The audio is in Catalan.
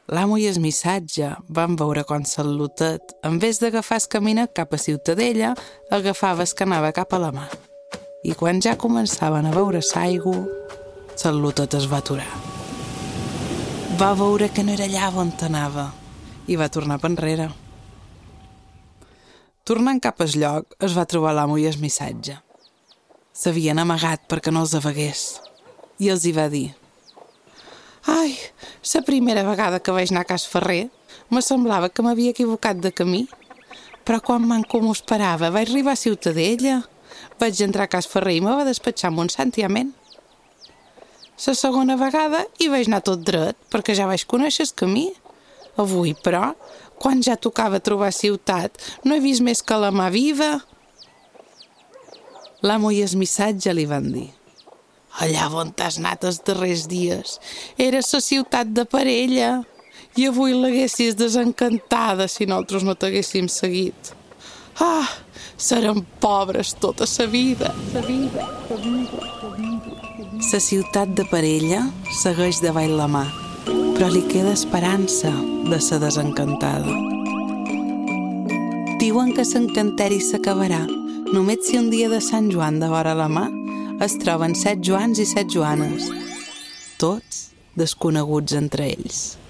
L'amo i el missatge van veure com l'Al·lutet, en vez d'agafar el camí cap a Ciutadella, agafava el que anava cap a la mar. I quan ja començaven a veure l'aigua, l'Al·lutet es va aturar. Va veure que no era allà on anava i va tornar per enrere. Tornant cap al lloc, es va trobar l'amo i el missatge. S'havien amagat perquè no els avegués i els hi va dir: «Ai, la primera vegada que vaig anar a Cas Ferrer me semblava que m'havia equivocat de camí, però quan manco m'ho esperava vaig arribar a Ciutadella, vaig entrar a Cas Ferrer i me va despatxar amb un santiament. La segona vegada hi vaig anar tot dret perquè ja vaig conèixer el camí. Avui, però, quan ja tocava trobar ciutat, no he vist més que la mà viva». L'amo i el missatge li van dir: «Allà on t'has anat els darrers dies era la ciutat de Parella i avui l'haguessis desencantada si nosaltres no t'haguéssim seguit. Ah, serem pobres tota la vida». La ciutat de Parella segueix davall la mà, però li queda esperança de ser desencantada. Diuen que l'encanteri s'acabarà només si un dia de Sant Joan de vora la mà es troben 7 Joans i 7 Joanes, tots desconeguts entre ells.